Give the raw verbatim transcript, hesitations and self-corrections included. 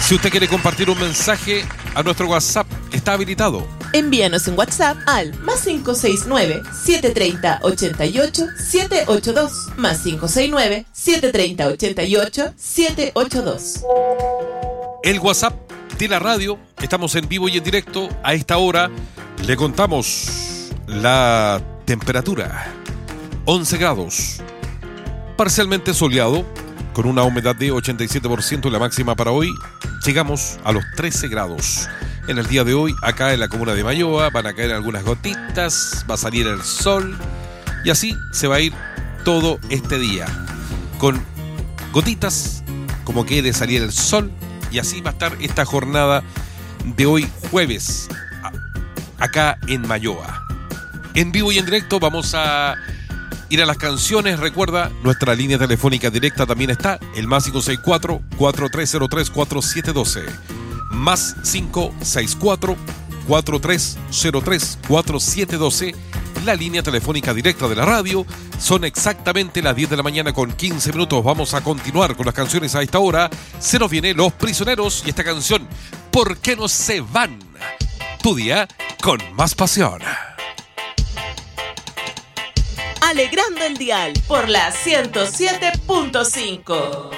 Si usted quiere compartir un mensaje a nuestro WhatsApp, está habilitado. Envíanos un WhatsApp al más cinco seis nueve, siete tres cero, ocho ocho, siete ocho dos, más cinco seis nueve, siete tres cero, ocho ocho, siete ocho dos. El WhatsApp de la radio, estamos en vivo y en directo. A esta hora le contamos la temperatura. once grados, parcialmente soleado, con una humedad de ochenta y siete por ciento. La máxima para hoy, llegamos a los trece grados. En el día de hoy, acá en la comuna de Mayoa, van a caer algunas gotitas, va a salir el sol, y así se va a ir todo este día, con gotitas, como quiere salir el sol, y así va a estar esta jornada de hoy, jueves, acá en Mayoa. En vivo y en directo vamos a ir a las canciones. Recuerda, nuestra línea telefónica directa también está, el más cinco seis cuatro, cuatro tres cero tres, cuatro siete uno dos. Más cinco seis cuatro, cuatro tres cero tres, cuatro siete uno dos. La línea telefónica directa de la radio. Son exactamente las diez de la mañana con quince minutos. Vamos a continuar con las canciones a esta hora. Se nos viene Los Prisioneros y esta canción, ¿por qué no se van? Tu día con más pasión. Alegrando el dial por la ciento siete punto cinco.